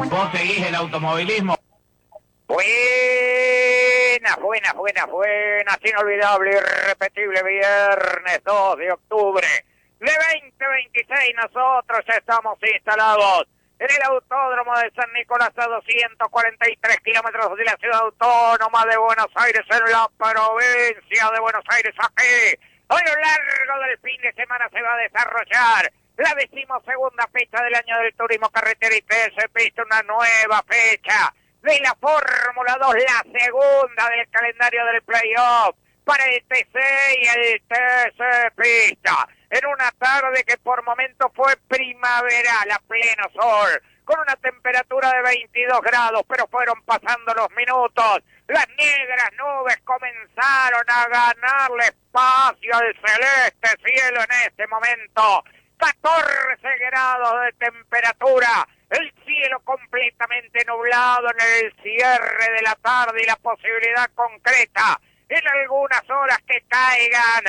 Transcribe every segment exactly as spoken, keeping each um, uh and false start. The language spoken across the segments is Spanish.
¿Vos seguís el automovilismo? Buenas, buenas, buenas, buenas, inolvidable, irrepetible viernes dos de octubre de veinte veintiséis. Nosotros ya estamos instalados en el Autódromo de San Nicolás a doscientos cuarenta y tres kilómetros de la ciudad autónoma de Buenos Aires, en la provincia de Buenos Aires. Aquí, a lo largo del fin de semana se va a desarrollar la decimosegunda fecha del año del turismo carretera y T C Pista, una nueva fecha de la Fórmula dos, la segunda del calendario del playoff para el T C y el T C Pista, en una tarde que por momentos fue primaveral a pleno sol, con una temperatura de veintidós grados, pero fueron pasando los minutos, las negras nubes comenzaron a ganarle espacio al celeste cielo en este momento. catorce grados de temperatura, el cielo completamente nublado en el cierre de la tarde y la posibilidad concreta en algunas horas que caigan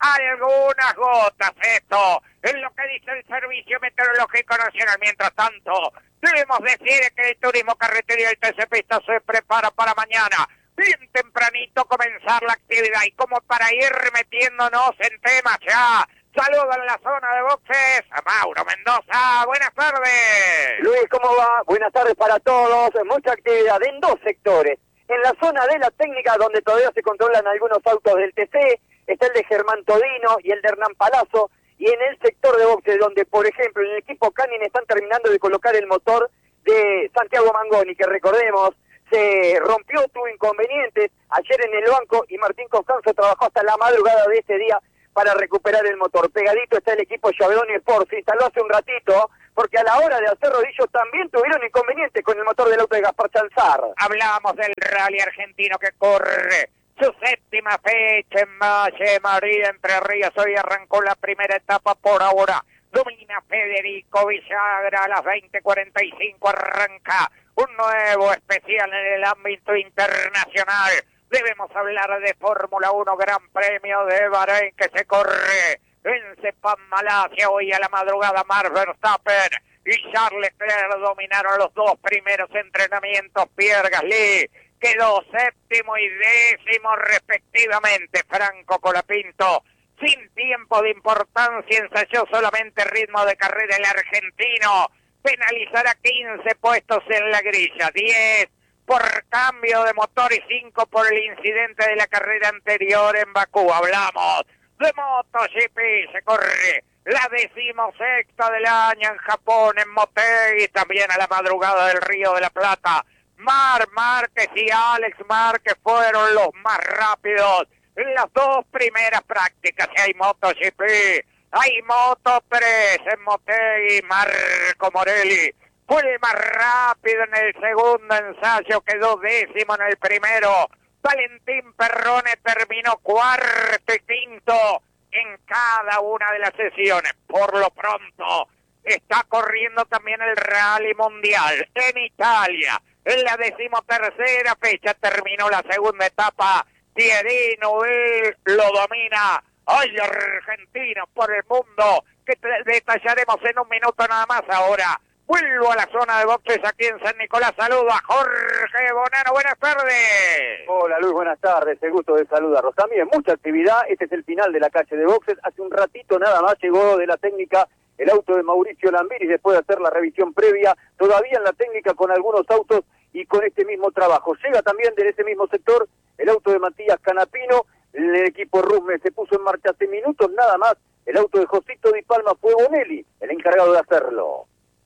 algunas gotas. Esto es lo que dice el Servicio Meteorológico Nacional. Mientras tanto, debemos decir que el turismo carretera y el T C Pista se prepara para mañana, bien tempranito, comenzar la actividad. Y como para ir metiéndonos en temas ya, saludo en la zona de boxes a Mauro Mendoza. Buenas tardes. Luis, ¿cómo va? Buenas tardes para todos. Mucha actividad en dos sectores. En la zona de la técnica, donde todavía se controlan algunos autos del T C, está el de Germán Todino y el de Hernán Palazzo. Y en el sector de boxes, donde, por ejemplo, en el equipo Canin están terminando de colocar el motor de Santiago Mangoni, que recordemos, se rompió, tuvo inconvenientes ayer en el banco, y Martín Constanzo trabajó hasta la madrugada de ese día para recuperar el motor. Pegadito está el equipo Chavedoni Sport, se instaló hace un ratito, porque a la hora de hacer rodillo también tuvieron inconvenientes con el motor del auto de Gaspar Chanzar. Hablamos del rally argentino que corre su séptima fecha en Valle María, Entre Ríos. Hoy arrancó la primera etapa por ahora. Domina Federico Villagra, a las veinte cuarenta y cinco arranca un nuevo especial en el ámbito internacional. Debemos hablar de Fórmula uno, Gran Premio de Bahrein, que se corre en Sepang, Malasia. Hoy a la madrugada Max Verstappen y Charles Leclerc dominaron los dos primeros entrenamientos. Pierre Gasly quedó séptimo y décimo respectivamente. Franco Colapinto, sin tiempo de importancia, ensayó solamente ritmo de carrera. El argentino penalizará quince puestos en la grilla, diez por cambio de motor y cinco por el incidente de la carrera anterior en Bakú. Hablamos de MotoGP, se corre la decimosexta del año en Japón, en Motegi, también a la madrugada del Río de la Plata. Marc Márquez y Alex Márquez fueron los más rápidos en las dos primeras prácticas. Y hay MotoGP, hay Moto tres en Motegi. Marco Morelli fue el más rápido en el segundo ensayo, quedó décimo en el primero. Valentín Perrone terminó cuarto y quinto en cada una de las sesiones. Por lo pronto, está corriendo también el Rally Mundial en Italia. En la decimotercera fecha terminó la segunda etapa. Thierry Neuville lo domina. ¡Ay, argentinos por el mundo! Que detallaremos en un minuto nada más. Ahora vuelvo a la zona de boxes aquí en San Nicolás. Saludo a Jorge Bonano. Buenas tardes. Hola Luis, buenas tardes. El gusto de saludarlos. También mucha actividad. Este es el final de la calle de boxes. Hace un ratito nada más llegó de la técnica el auto de Mauricio Lambiris después de hacer la revisión previa. Todavía en la técnica con algunos autos y con este mismo trabajo. Llega también de ese mismo sector el auto de Matías Canapino. El equipo Rusme se puso en marcha hace minutos nada más. El auto de Josito Di Palma fue Bonelli el encargado de hacerlo.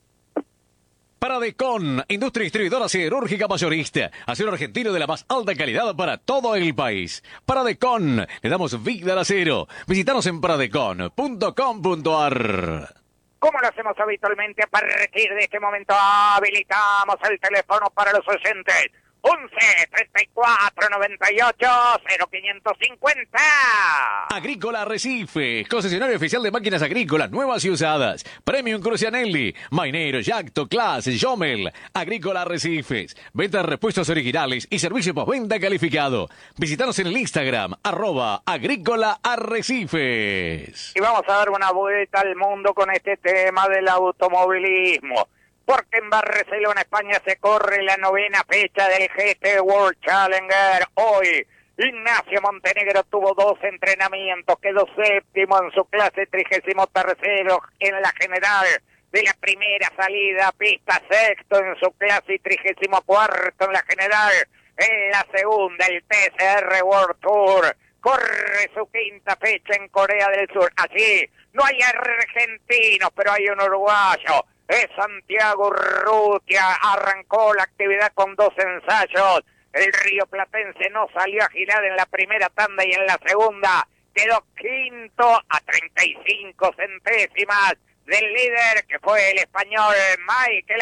Paradecon, industria distribuidora siderúrgica mayorista. Acero argentino de la más alta calidad para todo el país. Paradecon, le damos vida al acero. Visítanos en paradecon punto com punto a r. Como lo hacemos habitualmente, a partir de este momento habilitamos el teléfono para los oyentes. once, treinta y cuatro, noventa y ocho, cero quinientos cincuenta. Agrícola Arrecife, concesionario oficial de máquinas agrícolas nuevas y usadas. Premium Crucianelli, Mainero, Yacto, Class, Jomel. Agrícola Arrecifes, venta de repuestos originales y servicio postventa calificado. Visítanos en el Instagram, arroba Agrícola Arrecifes. Y vamos a dar una vuelta al mundo con este tema del automovilismo. porque en Barcelona, España, se corre la novena fecha del G T World Challenger. Hoy Ignacio Montenegro tuvo dos entrenamientos, quedó séptimo en su clase, trigésimo tercero en la general de la primera salida, pista sexto en su clase y trigésimo cuarto en la general. En la segunda, el T C R World Tour corre su quinta fecha en Corea del Sur. Allí no hay argentinos, pero hay un uruguayo. Es Santiago Urrutia, arrancó la actividad con dos ensayos. El rioplatense no salió a girar en la primera tanda y en la segunda quedó quinto a treinta y cinco centésimas del líder, que fue el español Mike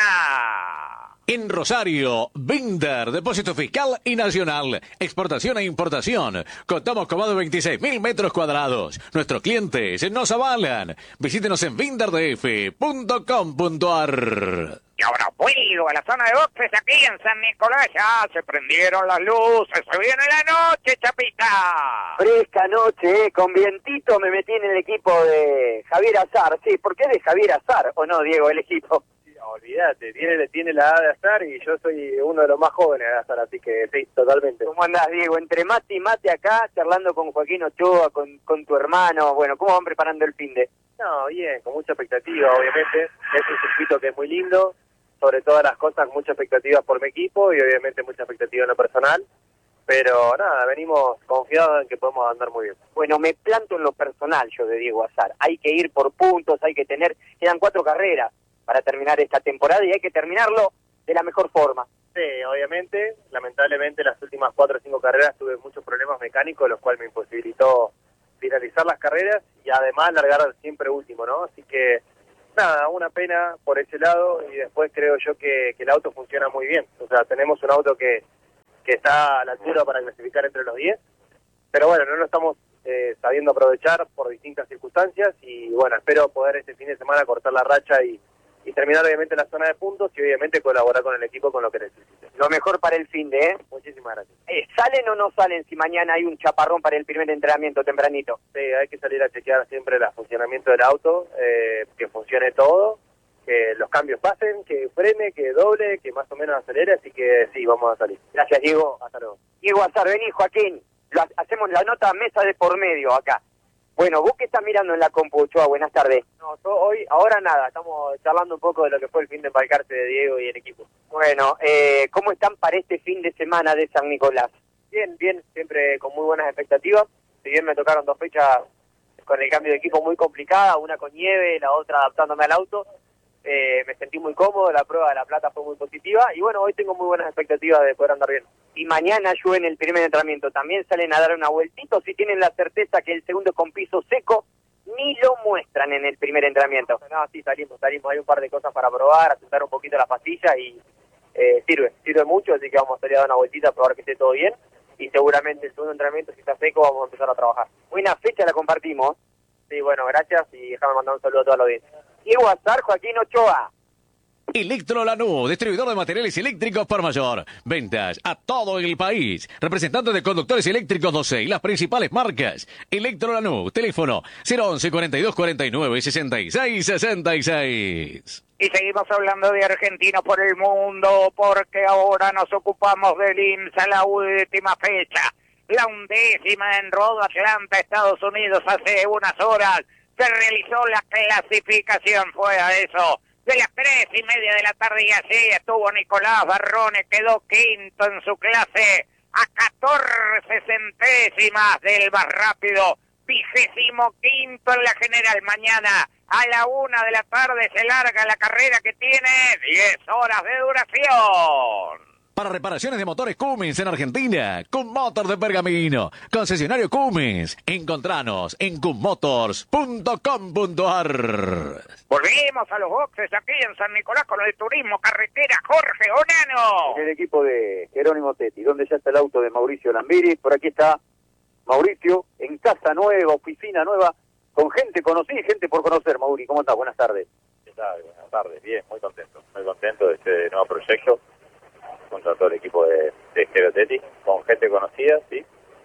Lascona. En Rosario, Binder, depósito fiscal y nacional, exportación e importación. Contamos con más de veintiséis mil metros cuadrados. Nuestros clientes nos avalan. Visítenos en binder d f punto com punto a r. Y ahora vuelvo a la zona de boxes aquí en San Nicolás. Ya se prendieron las luces, se viene la noche, Chapita. Fresca noche, eh, con vientito me metí en el equipo de Javier Azar. Sí, ¿por qué de Javier Azar o no, Diego, el equipo? Olvídate, tiene, tiene la edad de Azar y yo soy uno de los más jóvenes de Azar, así que sí, totalmente. ¿Cómo andás, Diego? Entre mate y mate acá, charlando con Joaquín Ochoa, con, con tu hermano. Bueno, ¿cómo van preparando el fin de? No, bien, con mucha expectativa, obviamente. Es un circuito que es muy lindo, sobre todas las cosas, mucha expectativa por mi equipo y obviamente mucha expectativa en lo personal. Pero nada, venimos confiados en que podemos andar muy bien. Bueno, me planto en lo personal yo de Diego Azar. Hay que ir por puntos, hay que tener... Quedan cuatro carreras para terminar esta temporada y hay que terminarlo de la mejor forma. Sí, obviamente, lamentablemente las últimas cuatro o cinco carreras tuve muchos problemas mecánicos, los cuales me imposibilitó finalizar las carreras y además largar siempre último, ¿no? Así que, nada, una pena por ese lado y después creo yo que, que el auto funciona muy bien. O sea, tenemos un auto que, que está a la altura para clasificar entre los diez, pero bueno, no lo estamos eh, sabiendo aprovechar por distintas circunstancias y bueno, espero poder este fin de semana cortar la racha y y terminar obviamente en la zona de puntos y obviamente colaborar con el equipo con lo que necesite. Lo mejor para el fin de, ¿eh? Muchísimas gracias. Eh, ¿Salen o no salen si mañana hay un chaparrón para el primer entrenamiento tempranito? Sí, hay que salir a chequear siempre el funcionamiento del auto, eh, que funcione todo, que los cambios pasen, que frene, que doble, que más o menos acelere, así que sí, vamos a salir. Gracias, Diego. Hasta luego. Diego Azar, vení, Joaquín. Lo, hacemos la nota mesa de por medio acá. Bueno, vos que estás mirando en la compu, Ochoa, buenas tardes. No, yo hoy, ahora nada, estamos charlando un poco de lo que fue el fin de embarcarse de Diego y el equipo. Bueno, eh, ¿cómo están para este fin de semana de San Nicolás? Bien, bien, siempre con muy buenas expectativas. Si bien me tocaron dos fechas con el cambio de equipo muy complicada, una con nieve, la otra adaptándome al auto, eh, me sentí muy cómodo, la prueba de La Plata fue muy positiva y bueno, hoy tengo muy buenas expectativas de poder andar bien. Y mañana yo en el primer entrenamiento también salen a dar una vueltita, o si tienen la certeza que el segundo es con piso seco, ni lo muestran en el primer entrenamiento. No, sí, salimos, salimos, hay un par de cosas para probar, asentar un poquito la pastilla y eh, sirve, sirve mucho, así que vamos a salir a dar una vueltita a probar que esté todo bien y seguramente el segundo entrenamiento, si está seco, vamos a empezar a trabajar. Buena fecha la compartimos. Sí, bueno, gracias y déjame mandar un saludo a toda la audiencia. Diego Azar, Joaquín Ochoa. Electro Lanús, distribuidor de materiales eléctricos por mayor. Ventas a todo el país. Representante de conductores eléctricos doce y las principales marcas. Electro Lanús, teléfono cero once cuarenta y dos cuarenta y nueve sesenta y seis sesenta y seis. Y seguimos hablando de argentinos por el mundo, porque ahora nos ocupamos del I M S S A, la última fecha. La undécima en Rodo, Atlanta, Estados Unidos, hace unas horas. Se realizó la clasificación, fue a eso de las tres y media de la tarde y así estuvo Nicolás Barrone, quedó quinto en su clase a catorce centésimas del más rápido, vigésimo quinto en la general. Mañana a la una de la tarde se larga la carrera que tiene diez horas de duración. Para reparaciones de motores Cummins en Argentina, Cummotor de Pergamino, concesionario Cummins. Encontranos en cummotors punto com punto a r. Volvimos a los boxes aquí en San Nicolás con el turismo carretera Jorge Onano. El equipo de Jerónimo Tetti, donde ya está el auto de Mauricio Lambiri. Por aquí está Mauricio en casa nueva, oficina nueva, con gente conocida y gente por conocer. Mauri, ¿cómo estás? Buenas tardes. ¿Qué tal? Buenas tardes, bien, muy contento. Muy contento de este nuevo proyecto contra todo el equipo de, de Jero Tetti, con gente conocida, sí,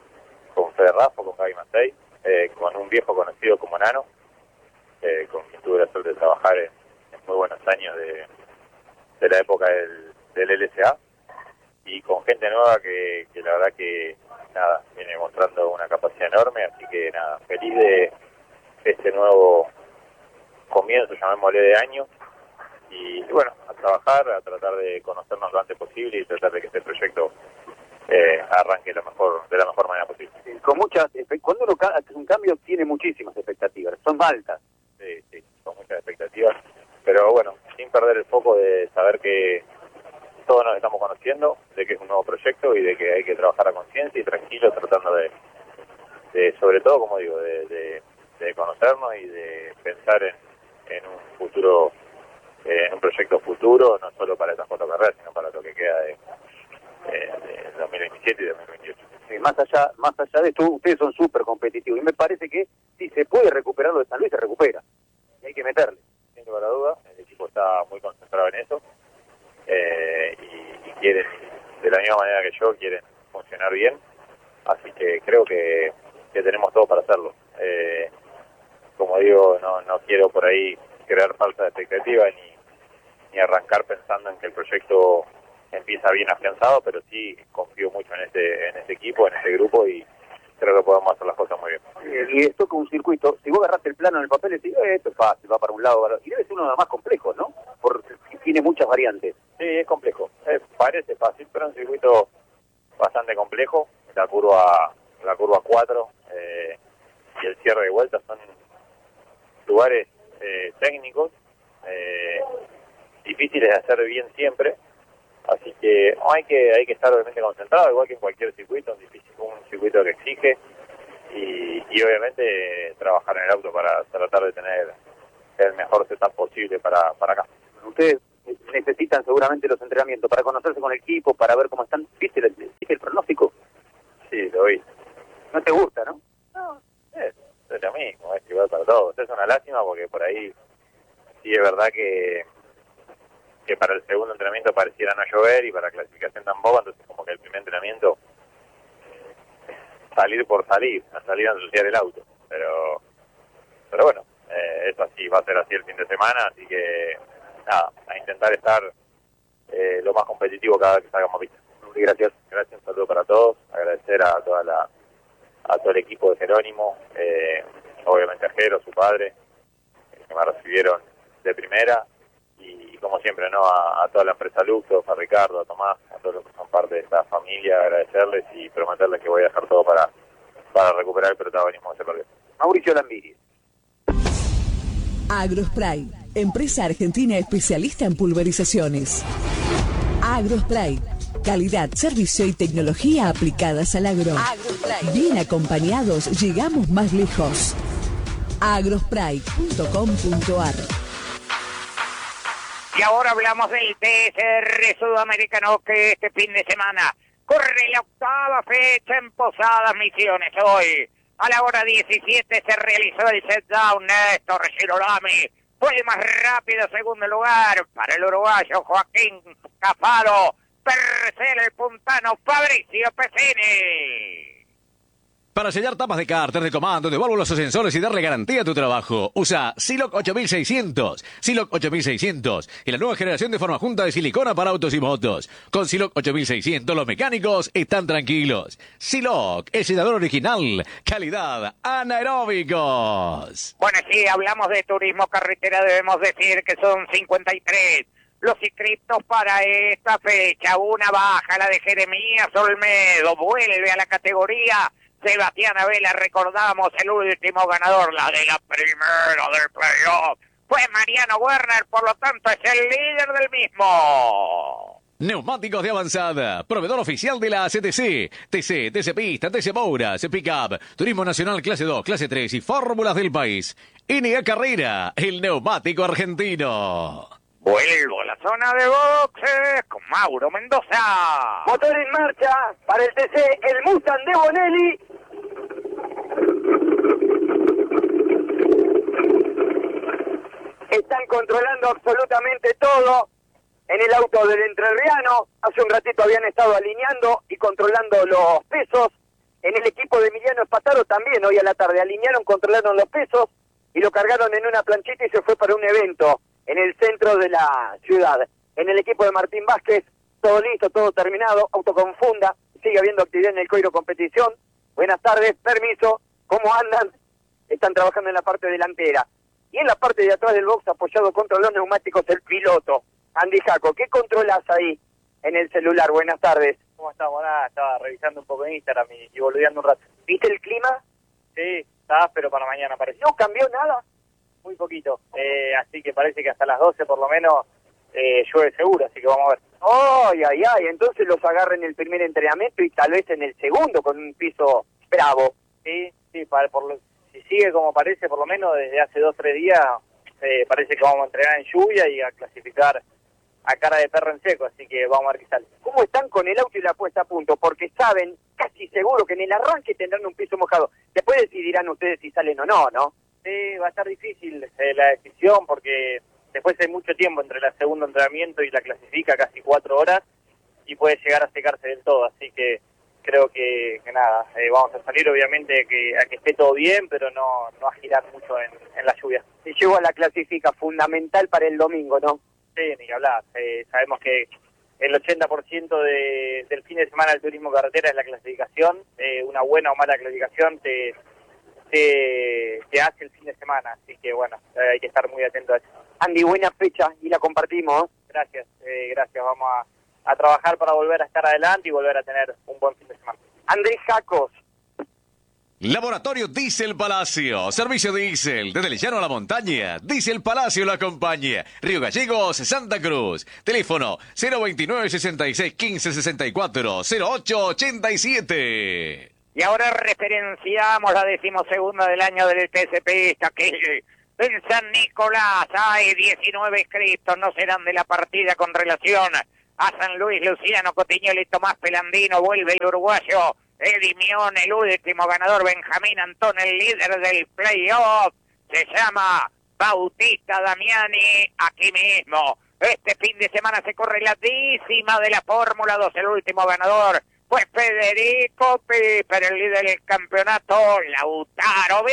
con Fede Raffo, con Javi Mattei, eh, con un viejo conocido como Nano, eh, con quien tuve la suerte de trabajar en, en muy buenos años de, de la época del, del L S A, y con gente nueva que, que la verdad que nada, viene mostrando una capacidad enorme, así que nada, feliz de este nuevo comienzo, llamémosle, de año, y bueno, a trabajar, a tratar de conocernos lo antes posible y tratar de que este proyecto eh, arranque la mejor, de la mejor manera posible. Con muchas, cuando uno hace un cambio tiene muchísimas expectativas, son altas. Sí, sí, con muchas expectativas, pero bueno, sin perder el foco de saber que todos nos estamos conociendo, de que es un nuevo proyecto y de que hay que trabajar a conciencia y tranquilo, tratando de, de sobre todo, como digo, de, de, de conocernos y de pensar en, en un futuro, eh, en un proyecto futuro, no solo para estas cuatro carreras, sino para lo que queda de, de, de dos mil veintisiete y dos mil veintiocho. Sí, más allá, más allá de esto, ustedes son súper competitivos y me parece que si se puede recuperar lo de San Luis, se recupera. Y hay que meterle. Sin lugar a duda, el equipo está muy concentrado en eso. Eh, y, y quieren, de la misma manera que yo, quieren funcionar bien, así que creo que, que tenemos todo para hacerlo. Eh, como digo, no, no quiero por ahí crear falsas expectativas ni, ni arrancar pensando en que el proyecto empieza bien afianzado, pero sí confío mucho en este, en este equipo, en este grupo, y creo que podemos hacer las cosas muy bien. Y esto con un circuito, si vos agarraste el plano en el papel y decís, eh, esto es fácil, va para un lado, y debe ser uno de los más complejos, ¿no? Porque tiene muchas variantes. Sí, es complejo. Eh, parece fácil, pero es un circuito bastante complejo. La curva la curva cuatro eh, y el cierre de vuelta son lugares eh, técnicos, eh, difíciles de hacer bien siempre. Así que hay que hay que estar obviamente concentrado, igual que en cualquier circuito, un, difícil, un circuito que exige, y, y obviamente trabajar en el auto para tratar de tener el mejor setup posible para, para acá. Ustedes necesitan seguramente los entrenamientos para conocerse con el equipo, para ver cómo están. ¿Viste el, ¿viste el pronóstico? Sí, lo vi. ¿No te gusta, no? No, es, es lo mismo, es igual para todos. Es una lástima porque por ahí sí es verdad que que para el segundo entrenamiento pareciera no llover y para clasificación tampoco, entonces como que el primer entrenamiento salir por salir, a salir a ensuciar el auto, pero pero bueno, eh, eso así va a ser así el fin de semana, así que nada, a intentar estar eh, lo más competitivo cada vez que salgamos a pista. Gracias, gracias, un saludo para todos, agradecer a toda la a todo el equipo de Jerónimo, eh, obviamente a Jero, su padre, que me recibieron de primera, y como siempre, no a, a toda la empresa Luxo, a Ricardo, a Tomás, a todos los que son parte de esta familia, agradecerles y prometerles que voy a dejar todo para, para recuperar el protagonismo de ese partido. Mauricio Lambiri. Agrospray, empresa argentina especialista en pulverizaciones. Agrospray, calidad, servicio y tecnología aplicadas al agro. Agrospray. Bien acompañados, llegamos más lejos. agrospray punto com punto ar. Y ahora hablamos del T S R Sudamericano, que este fin de semana corre la octava fecha en Posadas Misiones. Hoy, a la hora diecisiete, se realizó el set down. Néstor Girolami fue el más rápido, segundo lugar para el uruguayo Joaquín Cafaro. Tercero el puntano Fabricio Pesini. Para sellar tapas de cárter, de comando, de válvulas o sensores y darle garantía a tu trabajo, usa Siloc ocho mil seiscientos. Siloc ocho mil seiscientos y la nueva generación de forma junta de silicona para autos y motos. Con Siloc ocho mil seiscientos los mecánicos están tranquilos. Siloc, el sellador original, calidad anaeróbicos. Bueno, sí, hablamos de turismo carretera, debemos decir que son cincuenta y tres los inscriptos para esta fecha. Una baja, la de Jeremías Olmedo, vuelve a la categoría Sebastián Abela, recordamos el último ganador, la de la primera del playoff, fue Mariano Werner, por lo tanto es el líder del mismo. Neumáticos de avanzada, proveedor oficial de la C T C, T C, T C Pista, T C Mouras, Pickup, Turismo Nacional Clase dos, Clase tres y Fórmulas del país. N A Carrera, el neumático argentino. Vuelvo a la zona de boxes con Mauro Mendoza. Motor en marcha para el T C, el Mustang de Bonelli. Están controlando absolutamente todo en el auto del entrerriano. Hace un ratito habían estado alineando y controlando los pesos. En el equipo de Emiliano Espataro también hoy a la tarde alinearon, controlaron los pesos y lo cargaron en una planchita y se fue para un evento en el centro de la ciudad. En el equipo de Martín Vázquez, todo listo, todo terminado, auto con funda, sigue habiendo actividad en el Coiro Competición. Buenas tardes, permiso, ¿cómo andan? Están trabajando en la parte delantera. Y en la parte de atrás del box, apoyado contra los neumáticos, el piloto, Andy Jaco. ¿Qué controlas ahí en el celular? Buenas tardes. ¿Cómo estamos? Nada, estaba revisando un poco en Instagram y, y boludeando un rato. ¿Viste el clima? Sí, está áspero para mañana, parece. ¿No cambió nada? Muy poquito, eh, así que parece que hasta las doce por lo menos eh, llueve seguro, así que vamos a ver. Ay, ay, ay, entonces los agarra en el primer entrenamiento y tal vez en el segundo con un piso bravo. Sí, sí, para, por lo, si sigue como parece, por lo menos desde hace dos o tres días, eh, parece que vamos a entrenar en lluvia y a clasificar a cara de perro en seco, así que vamos a ver qué sale. ¿Cómo están con el auto y la puesta a punto? Porque saben, casi seguro, que en el arranque tendrán un piso mojado. Después decidirán ustedes si salen o no, ¿no? Sí, va a estar difícil eh, la decisión porque después hay mucho tiempo entre el segundo entrenamiento y la clasifica, casi cuatro horas, y puede llegar a secarse del todo, así que creo que, que nada, eh, vamos a salir obviamente que, a que esté todo bien, pero no, no a girar mucho en, en la lluvia. Si llegó a la clasifica, fundamental para el domingo, ¿no? Sí, ni que hablar, eh, sabemos que el ochenta por ciento de, del fin de semana del turismo carretera es la clasificación, eh, una buena o mala clasificación te... Te, te hace el fin de semana, así que bueno, eh, hay que estar muy atento a eso. Andy, buena fecha y la compartimos. Gracias, eh, gracias, vamos a, a trabajar para volver a estar adelante y volver a tener un buen fin de semana. Andrés Jacos. Laboratorio Diesel Palacio, servicio diésel, desde el llano a la montaña, Diesel Palacio lo acompaña, Río Gallegos, Santa Cruz, teléfono cero veintinueve, sesenta y seis, quince, sesenta y cuatro, cero ocho ochenta y siete. Y ahora referenciamos la decimosegunda del año del T C P, esta que en San Nicolás hay diecinueve inscritos, no serán de la partida con relación a San Luis. Luciano Cotiñoli, Tomás Pelandino, vuelve el uruguayo Eddie Mion, el último ganador Benjamín Antón, el líder del playoff, se llama Bautista Damiani, aquí mismo. Este fin de semana se corre la décima de la Fórmula dos, el último ganador pues Federico Piper, el líder del campeonato, Lautaro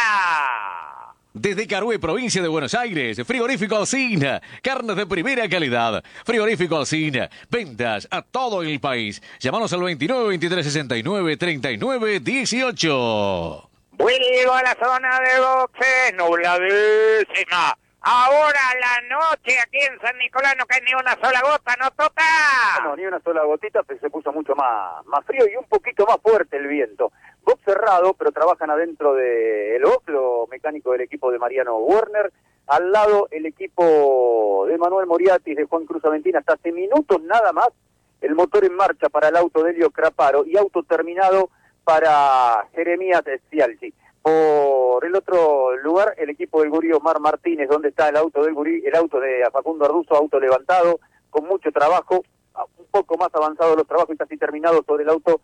Videla. Desde Carué, provincia de Buenos Aires, Frigorífico Alsina, carnes de primera calidad. Frigorífico Alsina, ventas a todo el país. Llámanos al veintinueve, veintitrés, sesenta y nueve, treinta y nueve, dieciocho. Vuelvo a la zona de boxes, nubladísima. Ahora la noche aquí en San Nicolás no cae ni una sola gota, ¿no, Tota? No, ni una sola gotita, pero se puso mucho más, más frío y un poquito más fuerte el viento. Box cerrado, pero trabajan adentro del box, lo mecánico del equipo de Mariano Werner. Al lado el equipo de Manuel Moriatis, de Juan Cruz Aventina, hasta hace minutos nada más. El motor en marcha para el auto de Elio Craparo y auto terminado para Jeremías Scialzi. Por el otro lugar, el equipo del Gurí Omar Martínez, donde está el auto del Gurí, el auto de Facundo Arduzo, auto levantado, con mucho trabajo, un poco más avanzados los trabajos y casi terminados sobre el auto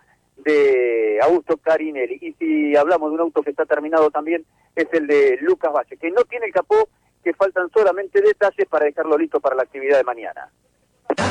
de Augusto Carinelli. Y si hablamos de un auto que está terminado también, es el de Lucas Valle, que no tiene el capó, que faltan solamente detalles para dejarlo listo para la actividad de mañana.